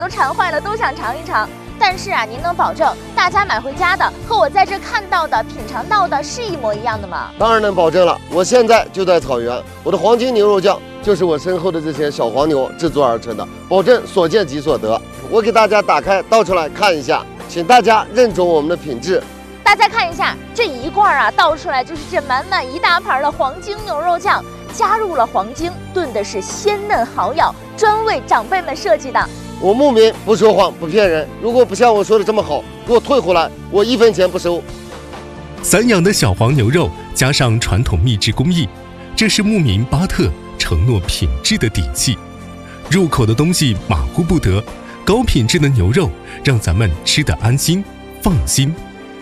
都馋坏了，都想尝一尝。但是啊，您能保证大家买回家的和我在这看到的、品尝到的是一模一样的吗？ 当然能保证了，我现在就在草原，我的黄金牛肉酱就是我身后的这些小黄牛制作而成的，保证所见即所得。我给大家打开倒出来看一下，请大家认准我们的品质。 大家看一下这一罐啊，倒出来就是这满满一大盘的黄金牛肉酱，加入了黄精，炖的是鲜嫩好咬，专为长辈们设计的。 我牧民不说谎不骗人，如果不像我说的这么好，给我退回来，我1分钱不收。 散养的小黄牛肉加上传统秘制工艺，这是牧民巴特承诺品质的底气。入口的东西马虎不得，高品质的牛肉让咱们吃得安心放心。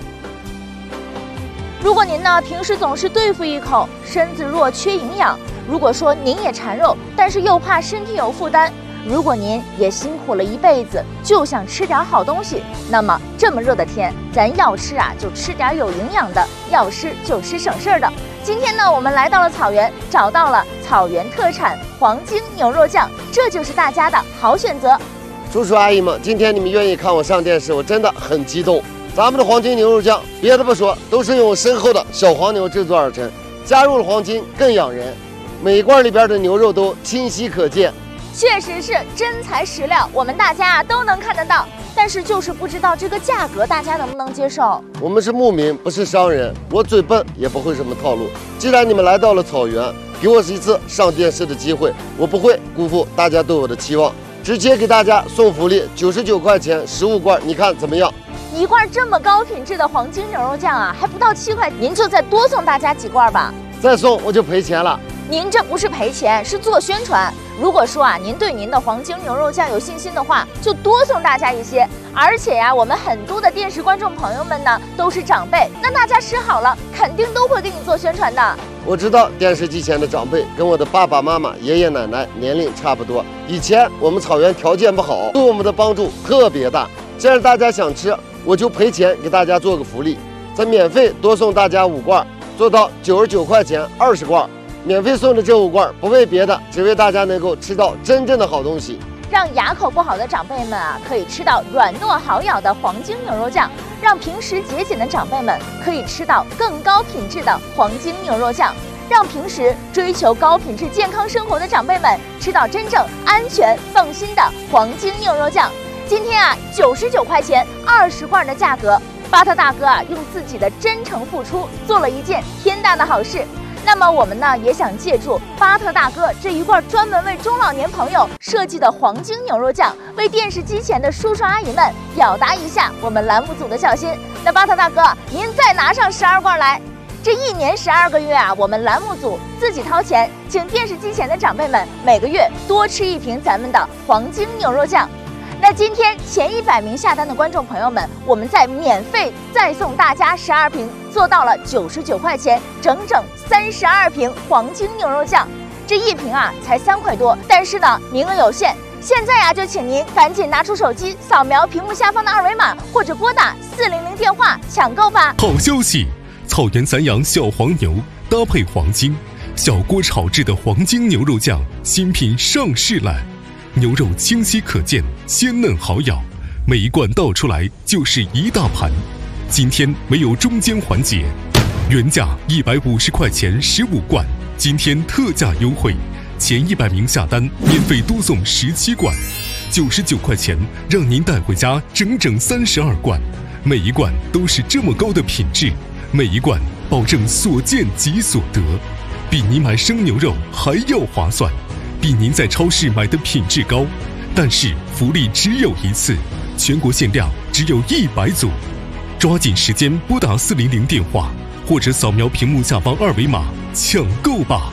如果您呢平时总是对付一口，身子弱缺营养，如果说您也馋肉，但是又怕身体有负担，如果您也辛苦了一辈子，就想吃点好东西，那么这么热的天，咱要吃啊就吃点有营养的，要吃就吃省事儿的。今天呢，我们来到了草原，找到了草原特产黄金牛肉酱，这就是大家的好选择。 叔叔阿姨们，今天你们愿意看我上电视，我真的很激动。咱们的黄金牛肉酱，别的不说，都是用我身后的小黄牛制作而成，加入了黄金更养人，每一罐里边的牛肉都清晰可见。 确实是真材实料，我们大家都能看得到，但是就是不知道这个价格大家能不能接受。 我们是牧民，不是商人，我嘴笨也不会什么套路。既然你们来到了草原，给我一次上电视的机会，我不会辜负大家对我的期望，直接给大家送福利，99块钱15罐，你看怎么样？ 一罐这么高品质的黄金牛肉酱啊，还不到7块，您就再多送大家几罐吧。 再送我就赔钱了。 您这不是赔钱，是做宣传。如果说啊，您对您的黄金牛肉酱有信心的话，就多送大家一些。而且呀，我们很多的电视观众朋友们呢，都是长辈，那大家吃好了，肯定都会给你做宣传的。 我知道电视机前的长辈跟我的爸爸妈妈、爷爷奶奶年龄差不多。以前我们草原条件不好，对我们的帮助特别大。既然大家想吃，我就赔钱给大家做个福利，再免费多送大家5罐，做到99块钱20罐。免费送的这5罐不为别的，只为大家能够吃到真正的好东西， 让牙口不好的长辈们啊可以吃到软糯好咬的黄金牛肉酱，让平时节俭的长辈们可以吃到更高品质的黄金牛肉酱，让平时追求高品质健康生活的长辈们吃到真正安全放心的黄金牛肉酱。今天啊99块钱20罐的价格，巴特大哥啊用自己的真诚付出做了一件天大的好事。那么我们呢也想借助巴特大哥这一罐专门为中老年朋友设计的黄金牛肉酱，为电视机前的叔叔阿姨们表达一下我们栏目组的孝心。那巴特大哥，您再拿上12罐来，这1年12个月啊，我们栏目组自己掏钱，请电视机前的长辈们每个月多吃1瓶咱们的黄金牛肉酱。那今天前100名下单的观众朋友们，我们再免费再送大家12瓶，做到了99块钱，整整32瓶黄金牛肉酱。这1瓶啊才3块多，但是呢名额有限，现在啊就请您赶紧拿出手机，扫描屏幕下方的2维码，或者拨打400电话抢购吧。 好消息，草原散养小黄牛搭配黄金，小锅炒制的黄金牛肉酱新品上市了。牛肉清晰可见，鲜嫩好咬，每一罐倒出来就是一大盘。今天没有中间环节，原价150块钱15罐，今天特价优惠，前100名下单免费多送17罐，99块钱让您带回家整整32罐，每一罐都是这么高的品质，每一罐保证所见即所得，比你买生牛肉还要划算，比您在超市买的品质高。但是福利只有一次，全国限量只有100组，抓紧时间拨打400电话，或者扫描屏幕下方2维码抢购吧。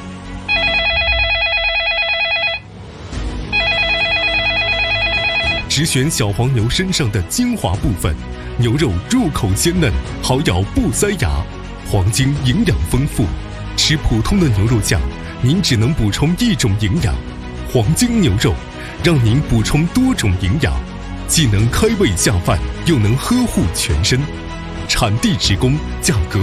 只选小黄牛身上的精华部分，牛肉入口鲜嫩，好咬不塞牙，黄金营养丰富。吃普通的牛肉酱，您只能补充1种营养，黄金牛肉让您补充多种营养，既能开胃下饭，又能呵护全身。产地直供，价格